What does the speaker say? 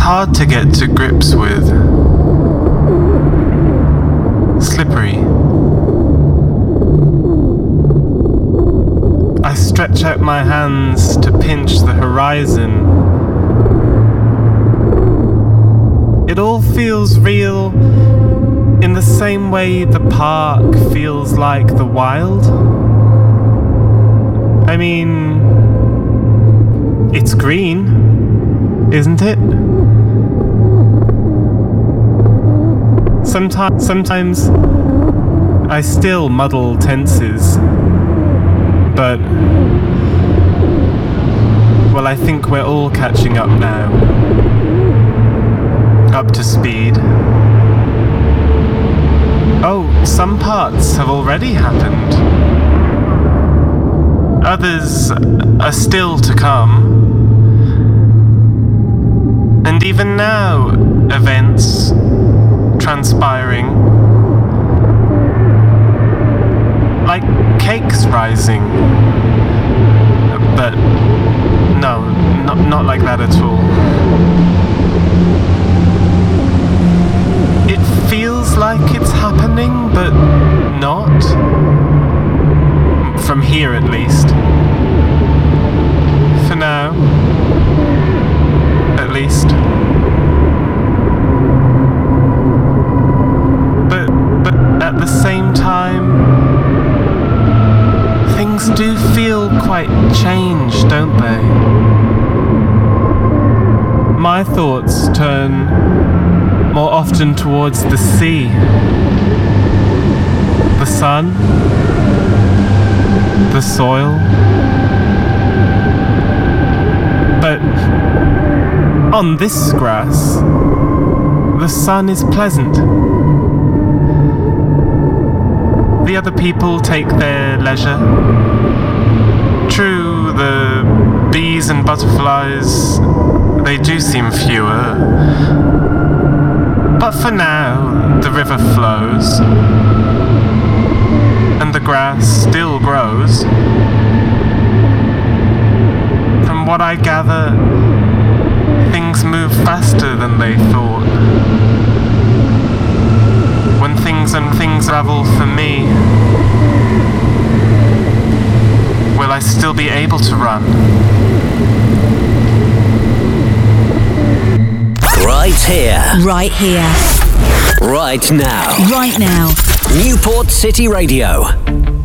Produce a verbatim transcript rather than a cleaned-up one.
hard to get to grips with. Slippery. I stretch out my hands to pinch the horizon. It all feels real in the same way the park feels like the wild. I mean, it's green, isn't it? Sometimes, sometimes I still muddle tenses, but, well, I think we're all catching up now. Up to speed. Oh, some parts have already happened. Others are still to come. And even now, events transpiring. Like cakes rising. But no, not, not like that at all. It feels like it's happening, but not. From here, at least. For now. At least. But, but at the same time, things do feel quite changed, don't they? My thoughts turn more often towards the sea, the sun, the soil. But on this grass, the sun is pleasant. The other people take their leisure. True, the bees and butterflies, they do seem fewer. But for now, the river flows, and the grass still grows. From what I gather, things move faster than they thought. When things and things travel for me, will I still be able to run? Right here. Right here. Right now. Right now. Newport City Radio.